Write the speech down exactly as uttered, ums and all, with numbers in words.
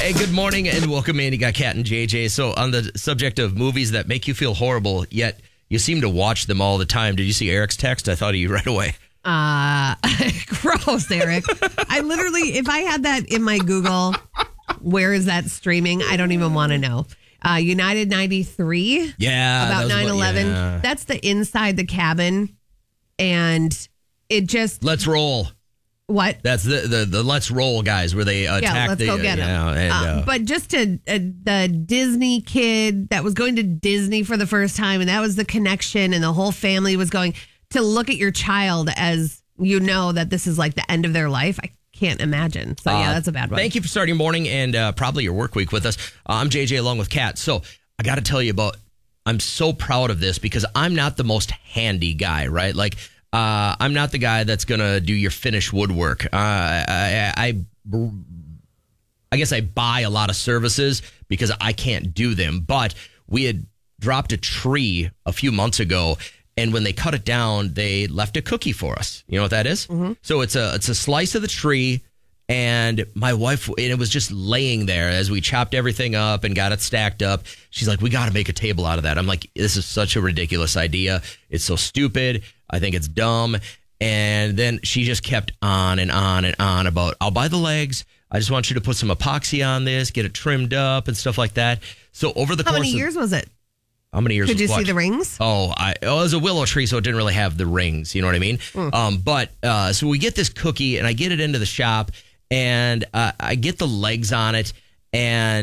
Hey, good morning and welcome in. You got Kat and J J. So on the subject of movies that make you feel horrible, yet you seem to watch them all the time. Did you see Eric's text? I thought of you right away. Uh, gross, Eric. I literally, if I had that in my Google, where is that streaming? I don't even want to know. Uh, United ninety-three. Yeah. About that was nine eleven. Yeah. That's the inside the cabin. And it just. Let's roll. What? That's the, the, the Let's Roll guys where they attack yeah, let's the. go get uh, him. yeah, and, uh, uh, but just to uh, the Disney kid that was going to Disney for the first time, and that was the connection, and the whole family was going to look at your child as you know that this is like the end of their life. I can't imagine. So, yeah, uh, that's a bad one. Thank you for starting your morning and uh, probably your work week with us. Uh, I'm J J along with Kat. So I got to tell you about, I'm so proud of this because I'm not the most handy guy, right? Like, uh, I'm not the guy that's going to do your finished woodwork. Uh, I, I, I guess I buy a lot of services because I can't do them. But we had dropped a tree a few months ago. And when they cut it down, they left a cookie for us. You know what that is? Mm-hmm. So it's a it's a slice of the tree, and my wife, and it was just laying there as we chopped everything up and got it stacked up. She's like, we got to make a table out of that. I'm like, this is such a ridiculous idea. It's so stupid. I think it's dumb. And then she just kept on and on and on about, I'll buy the legs. I just want you to put some epoxy on this, get it trimmed up and stuff like that. So over the How course many of, years was it? How many years? Could you was see what? the rings? Oh, I, oh, it was a willow tree, so it didn't really have the rings. You know what I mean? Mm. Um, but uh, so we get this cookie, and I get it into the shop, and uh, I get the legs on it, and